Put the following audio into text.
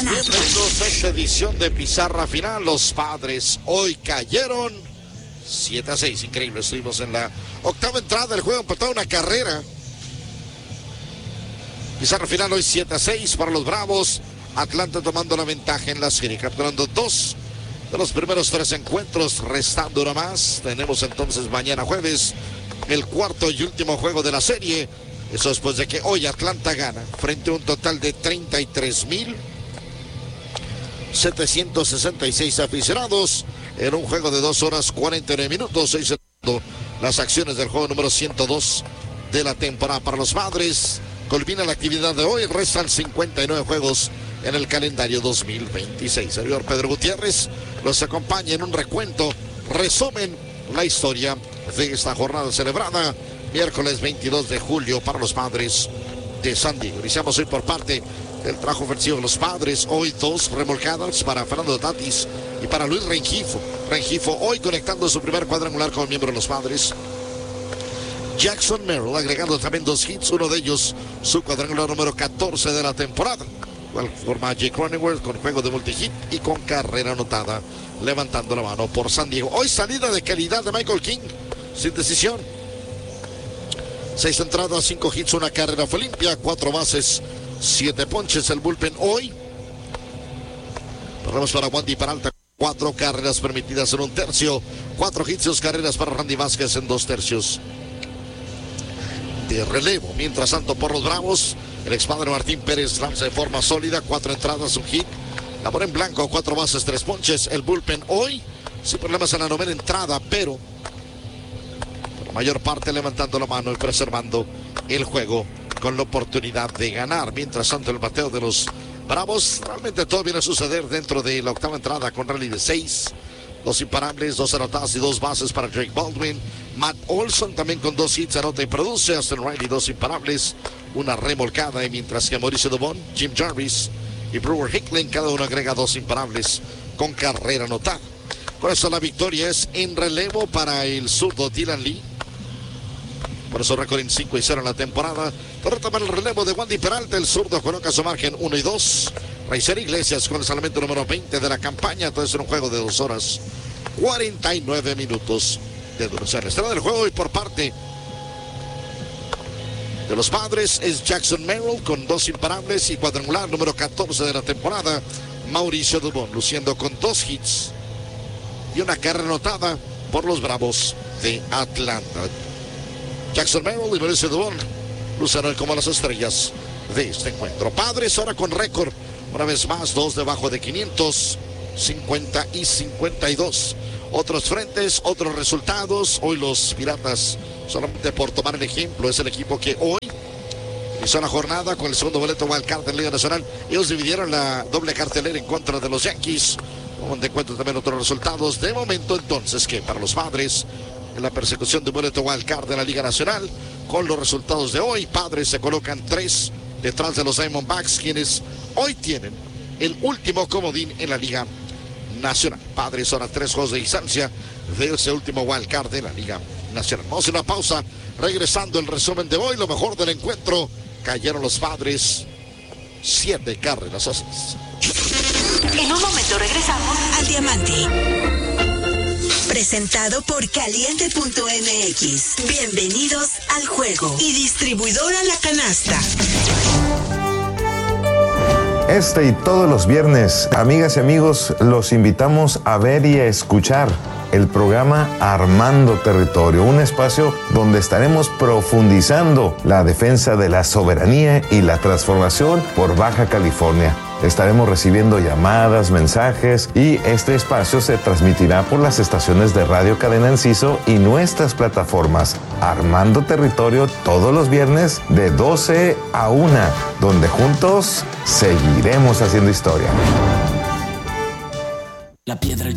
canasta. Bienvenidos a esta edición de Pizarra Final. Los Padres hoy cayeron 7-6. Increíble, estuvimos en la octava entrada del juego, empatado una carrera. Pizarra Final hoy 7-6 para los Bravos. Atlanta tomando la ventaja en la serie, capturando 2 de los primeros 3 encuentros, restando una más. Tenemos entonces mañana jueves el cuarto y último juego de la serie. Eso después de que hoy Atlanta gana frente a un total de 33,766 aficionados en un juego de 2 horas 49 minutos. 6 las acciones del juego número 102 de la temporada para los Padres. Culmina la actividad de hoy, restan 59 juegos en el calendario 2026. Servidor Pedro Gutiérrez los acompaña en un recuento, resumen la historia de esta jornada celebrada miércoles 22 de julio para los Padres de San Diego. Iniciamos hoy por parte del trabajo ofensivo de los Padres. Hoy 2 remolcadas para Fernando Tatis y para Luis Rengifo. Rengifo hoy conectando su primer cuadrangular como miembro de los Padres. Jackson Merrill agregando también 2 hits, uno de ellos su cuadrangular número 14 de la temporada. Igual forma Jake Cronenworth con juego de multihit y con carrera anotada, levantando la mano por San Diego. Hoy salida de calidad de Michael King, sin decisión. 6 entradas, 5 hits, una carrera fue limpia, 4 bases, 7 ponches. El bullpen hoy. Corremos para Wandy Peralta, 4 carreras permitidas en un tercio, 4 hits y 2 carreras para Randy Vázquez en 2 tercios de relevo. Mientras tanto, por los Bravos, el expadre Martín Pérez lanza de forma sólida, 4 entradas, un hit, labor en blanco, 4 bases, 3 ponches. El bullpen hoy sin problemas en la novena entrada, pero por la mayor parte levantando la mano y preservando el juego con la oportunidad de ganar. Mientras tanto, el bateo de los Bravos, realmente todo viene a suceder dentro de la octava entrada con rally de 6. 2 imparables, 2 anotadas y 2 bases para Drake Baldwin. Matt Olson también con 2 hits, anota y produce. Austin Riley, 2 imparables, una remolcada. Y mientras que Mauricio Dubón, Jim Jarvis y Brewer Hickling, cada uno agrega 2 imparables con carrera anotada. Por eso la victoria es en relevo para el zurdo Dylan Lee. Por eso récord en 5-0 en la temporada. Derrota para el relevo de Wandy Peralta. El zurdo coloca su margen 1-2. Raicer Iglesias con el salvamento número 20 de la campaña. Entonces un juego de 2 horas 49 minutos de duración. La estrella del juego y por parte de los Padres es Jackson Merrill con 2 imparables y cuadrangular número 14 de la temporada. Mauricio Dubón luciendo con 2 hits y una carrera anotada por los Bravos de Atlanta. Jackson Merrill y Mauricio Dubón lucieron como las estrellas de este encuentro. Padres ahora con récord, una vez más, 2 debajo de 500, 50 y 52. Otros frentes, otros resultados. Hoy los Piratas, solamente por tomar el ejemplo, es el equipo que hoy inició la jornada con el segundo boleto wild card en Liga Nacional. Ellos dividieron la doble cartelera en contra de los Yankees, donde encuentran también otros resultados. De momento, entonces, que para los Padres, en la persecución de un boleto wild card de la Liga Nacional, con los resultados de hoy, Padres se colocan 3 detrás de los Diamondbacks, quienes hoy tienen el último comodín en la Liga Nacional. Padres son a 3 juegos de distancia de ese último wild card de la Liga Nacional. Vamos a una pausa, regresando el resumen de hoy, lo mejor del encuentro. Cayeron los Padres 7 carreras a 6. En un momento regresamos al Diamante. Presentado por Caliente.mx. Bienvenidos al juego. Y distribuidora La Canasta. Este y todos los viernes, amigas y amigos, los invitamos a ver y a escuchar el programa Armando Territorio, un espacio donde estaremos profundizando la defensa de la soberanía y la transformación por Baja California. Estaremos recibiendo llamadas, mensajes y este espacio se transmitirá por las estaciones de Radio Cadena Enciso y nuestras plataformas. Armando Territorio todos los viernes de 12 a 1, donde juntos seguiremos haciendo historia. La piedra